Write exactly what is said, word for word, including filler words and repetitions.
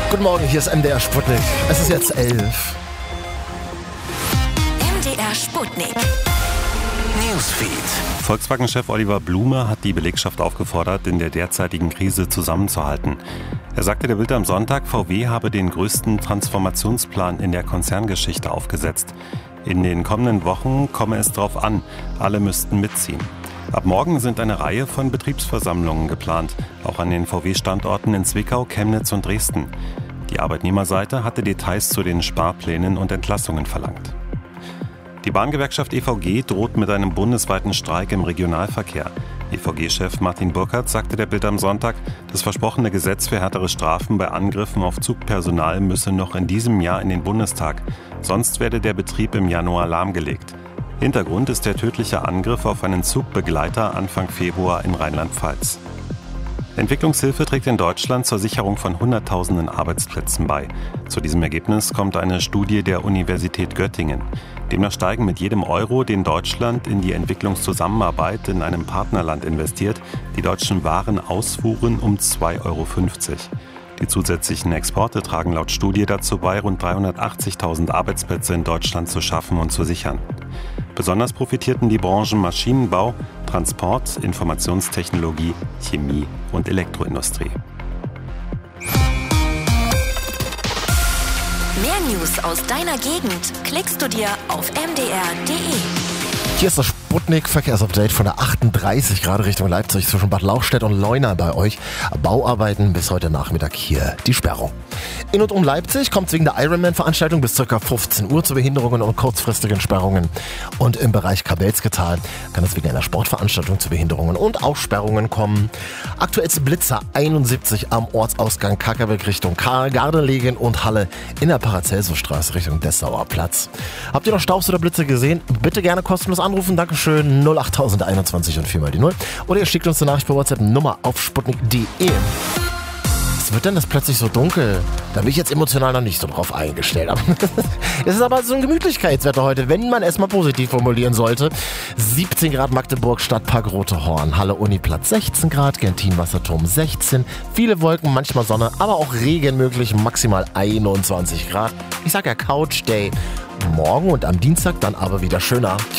Guten Morgen, hier ist M D R Sputnik. Es ist jetzt elf. M D R Sputnik. Newsfeed. Volkswagen-Chef Oliver Blume hat die Belegschaft aufgefordert, in der derzeitigen Krise zusammenzuhalten. Er sagte der Bild am Sonntag, V W habe den größten Transformationsplan in der Konzerngeschichte aufgesetzt. In den kommenden Wochen komme es darauf an, alle müssten mitziehen. Ab morgen sind eine Reihe von Betriebsversammlungen geplant, auch an den V W-Standorten in Zwickau, Chemnitz und Dresden. Die Arbeitnehmerseite hatte Details zu den Sparplänen und Entlassungen verlangt. Die Bahngewerkschaft E V G droht mit einem bundesweiten Streik im Regionalverkehr. E V G-Chef Martin Burkhardt sagte der Bild am Sonntag, das versprochene Gesetz für härtere Strafen bei Angriffen auf Zugpersonal müsse noch in diesem Jahr in den Bundestag. Sonst werde der Betrieb im Januar lahmgelegt. Hintergrund ist der tödliche Angriff auf einen Zugbegleiter Anfang Februar in Rheinland-Pfalz. Entwicklungshilfe trägt in Deutschland zur Sicherung von Hunderttausenden Arbeitsplätzen bei. Zu diesem Ergebnis kommt eine Studie der Universität Göttingen. Demnach steigen mit jedem Euro, den Deutschland in die Entwicklungszusammenarbeit in einem Partnerland investiert, die deutschen Warenausfuhren um zwei Euro fünfzig. Die zusätzlichen Exporte tragen laut Studie dazu bei, rund dreihundertachtzigtausend Arbeitsplätze in Deutschland zu schaffen und zu sichern. Besonders profitierten die Branchen Maschinenbau, Transport, Informationstechnologie, Chemie und Elektroindustrie. Mehr News aus deiner Gegend klickst du dir auf m d r punkt d e. Hier ist das Sputnik-Verkehrsupdate von der achtunddreißig Grad Richtung Leipzig zwischen Bad Lauchstädt und Leuna bei euch. Bauarbeiten bis heute Nachmittag hier die Sperrung. In und um Leipzig kommt es wegen der Ironman-Veranstaltung bis ca. fünfzehn Uhr zu Behinderungen und kurzfristigen Sperrungen. Und im Bereich Kabelsketal kann es wegen einer Sportveranstaltung zu Behinderungen und auch Sperrungen kommen. Aktuellste Blitzer einundsiebzig am Ortsausgang Kackerweg Richtung Gardelegen und Halle in der Paracelsusstraße Richtung Dessauer Platz. Habt ihr noch Staubs oder Blitze gesehen? Bitte gerne kostenlos anrufen. Dankeschön. null acht einundzwanzig und vier mal die null. Oder ihr schickt uns eine Nachricht per WhatsApp Nummer auf sputnik punkt d e. Was wird denn das plötzlich so dunkel? Da bin ich jetzt emotional noch nicht so drauf eingestellt. Es ist aber so ein Gemütlichkeitswetter heute, wenn man es mal positiv formulieren sollte. siebzehn Grad Magdeburg, Stadtpark Rote Horn, Halle Uniplatz sechzehn Grad, Gentin Wasserturm sechzehn, viele Wolken, manchmal Sonne, aber auch Regen möglich, maximal einundzwanzig Grad. Ich sag ja Couch Day. Morgen und am Dienstag dann aber wieder schöner.